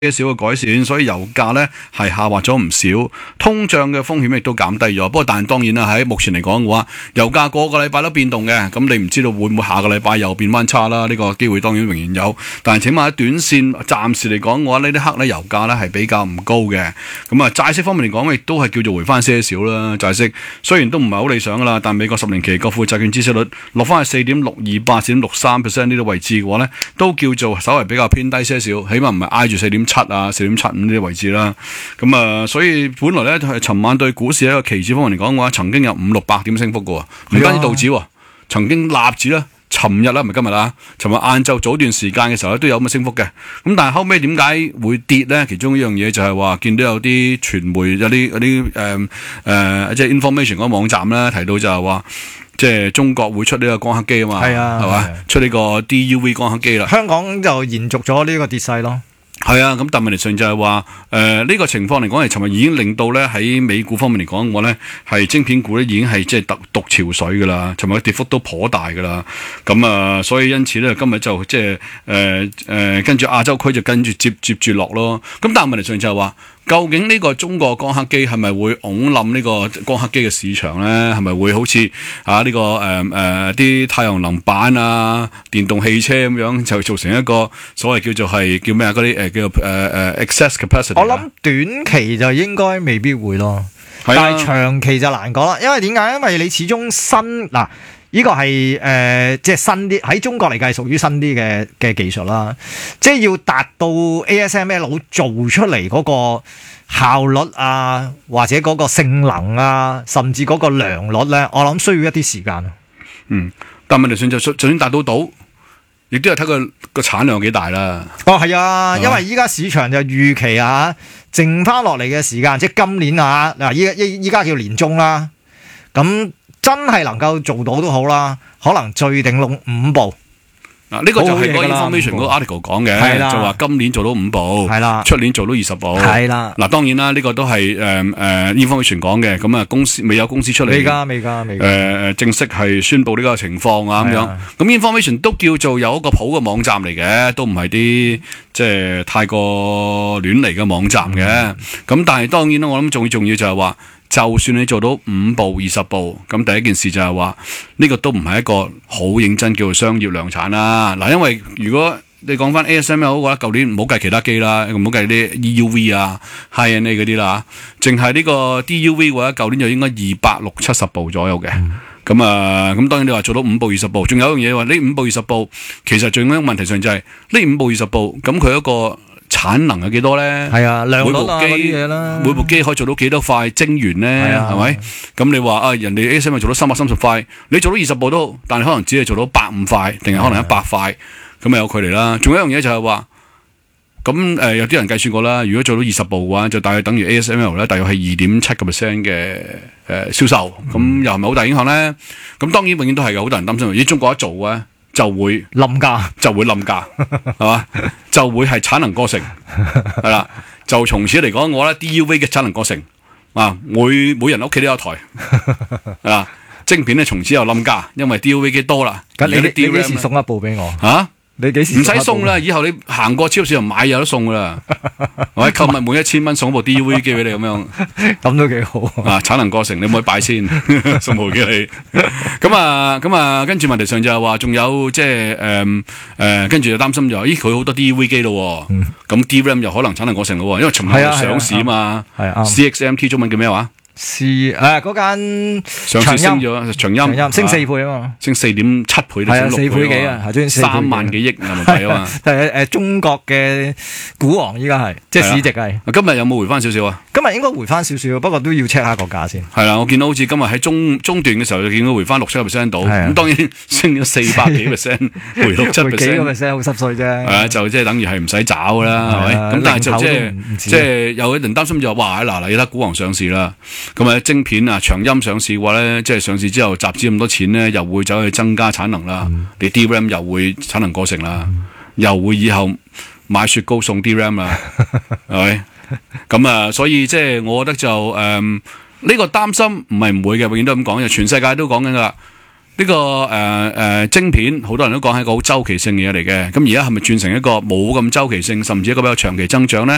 少嘅改善，所以油價咧係下滑咗唔少，通脹嘅風險亦都減低咗。不過但係當然啦，喺目前嚟講嘅話，油價個禮拜都變動嘅，咁你唔知道會唔會下個禮拜又變翻差啦？呢個機會當然仍然有，但係起碼喺短線暫時嚟講嘅話，呢啲刻咧油價咧係比較唔高嘅。咁啊，債息方面嚟講，亦都係叫做回翻些少啦。債息雖然都唔係好理想噶啦，但美國10年期國庫債券孳息率落翻去4.628、4.63% 呢啲位置嘅話咧，都叫做稍微比較偏低些少，起碼唔係挨住4.7啊、4.75呢啲位置啦。咁啊，所以本來咧，尋晚對股市一個期指方面嚟講嘅話，曾經有500-600點升幅嘅喎，唔單止道指喎，曾經納指啦。尋日啦，唔係今日啦。尋日晏晝早段時間嘅時候咧，都有咁嘅升幅嘅。咁但係後尾點解會跌咧？其中一樣嘢就係話見到有啲傳媒有啲即係 information 嗰個網站咧提到就係話，即係中國會出呢個光刻機啊嘛，係嘛？出呢個 DUV 光刻機啦。 香港就延續咗呢個跌勢咯。 係啊，咁但係問題上就係話，呢個情況嚟講係尋日已經令到咧喺美股方面嚟講，我咧係晶片股咧已經係即係獨潮水噶啦，尋日嘅跌幅都頗大噶啦。咁啊，所以因此咧今日就即係跟住亞洲區就跟住接住落咯。咁但係問題上就係話，究竟呢個中國光刻機係咪會拱冧呢個光刻機嘅市場咧？係咪會好似呢個啲太陽能板啊、電動汽車咁樣就造成一個所謂叫做係叫咩啊嗰啲叫做excess capacity？ 我諗短期就應該未必會咯，但係長期就難講啦。因為點解？因為你始終新嗱。呢個係即係新啲喺中國嚟計屬於新啲嘅技術啦，即係要達到 ASML 做出嚟嗰個效率啊，或者嗰個性能啊，甚至嗰個良率咧，我諗需要一啲時間。 但問題上就算達到，亦都係睇佢個產量幾大啦。 哦，係啊，因為依家市場就預期剩翻落嚟嘅時間，即係今年嗱，依家叫年中啦，咁。真係能夠做到都好啦，可能最頂籠5部。呢個就係嗰 information 嗰個 article 講嘅，就話今年做到5部，出年做到20部。係啦，嗱當然啦，呢個都係information 講嘅，咁啊未有公司出嚟，未正式係宣佈呢個情況啊咁樣。咁 information 都叫做有一個普嘅網站嚟嘅，都唔係啲即係太過亂嚟嘅網站嘅。咁但係當然啦，我諗最重要就係話。就算你做到5部、20部，咁第一件事就係話呢個都唔係一個好認真叫做商業量產啦。嗱，因為如果你講翻 ASML 嘅話，舊年唔好計其他機啦，唔好計啲 EUV 啊、High-NA 嗰啲啦，淨係呢個 DUV 嘅話，舊年就應該260-270部左右嘅。咁當然你話做到5部、20部，仲有一樣嘢話呢5部、20部，其實最緊要問題上就係呢5部、20部，咁佢一個產能係幾多咧？係啊，量率啊嗰啲嘢啦。每部機可以做到幾多塊晶圓咧？係咪？咁你話人哋 ASML 做到330塊，你做到20部都好，但係可能只係做到150塊，定係可能100塊，咁咪有距離啦。仲有一樣嘢就係話，咁有啲人計算過啦，如果做到20部嘅話，就大約等於 ASML 咧，大約係2.7% 嘅銷售，咁又係咪好大影響咧？咁當然永遠都係有好多人擔心，咦中國一做啊？就會冧價，係嘛？就會係產能過剩，係啦。就從此嚟講，我咧 DUV 嘅產能過剩啊，每人屋企都有台，啊，晶片咧從此又冧價，因為 DUV 機多啦。 咁你幾時送一部俾我？你幾時唔使送啦？以後你行過超市就買有得送噶啦。我喺購物每1000蚊送部 DUV 機俾你咁樣， 咁都幾好啊！產能過剩，你唔可以擺先，送部機你。咁啊，跟住問題上就係話，仲有即係跟住就擔心就咦佢好多 DUV 機咯，咁 DRAM 又可能產能過剩咯，因為尋日上市啊嘛。CXMT 中文叫咩話？ 嗰間上市升咗，長鑫升4倍啊嘛， 升4.7倍，係 4倍幾啊 ，3萬幾億人民幣啊嘛。 係中國嘅股王依家係，即係市值係。 今日有冇回翻少少啊？ 今日應該回翻少少，不過都要 check 下個價先。 係啦，我見到好似今日喺中段嘅時候就見到回翻6-7% 到，咁當然升咗400幾%，回6-7%， 幾個 percent 好濕碎啫。係啊，就即係等於係唔使找噶啦，係咪？咁但係就即係有啲人擔心就話，嗱你睇股王上市啦。咁啊，晶片啊，長鑫上市嘅話咧，即係上市之後集資咁多錢咧，又會走去增加產能啦。你 DRAM 又會產能過剩啦，又會以後買雪糕送 DRAM 啦，係咪？咁啊，所以即係我覺得就呢個擔心唔係唔會嘅，永遠都咁講嘅，全世界都講緊噶啦。呢個晶片好多人都講係一個好周期性嘅嘢嚟嘅，咁而家係咪轉成一個冇咁周期性，甚至一個比較長期增長咧？